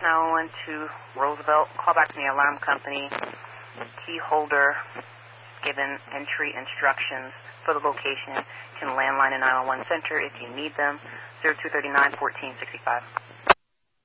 911 to Roosevelt. Call back from the alarm company. Key holder given entry instructions for the location. Can landline a 911 center if you need them. 0239-1465.